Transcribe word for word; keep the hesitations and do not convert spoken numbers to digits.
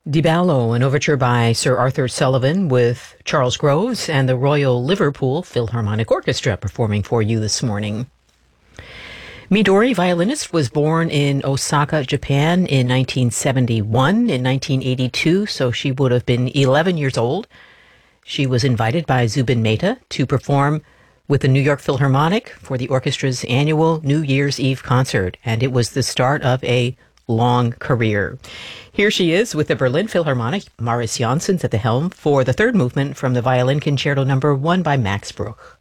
Di Ballo, an overture by Sir Arthur Sullivan with Charles Groves and the Royal Liverpool Philharmonic Orchestra performing for you this morning. Midori, violinist, was born in Osaka, Japan in nineteen seventy-one. In nineteen eighty-two, so she would have been eleven years old. She was invited by Zubin Mehta to perform with the New York Philharmonic for the orchestra's annual New Year's Eve concert, and it was the start of a long career. Here she is with the Berlin Philharmonic, Mariss Jansons at the helm, for the third movement from the Violin Concerto number one by Max Bruch.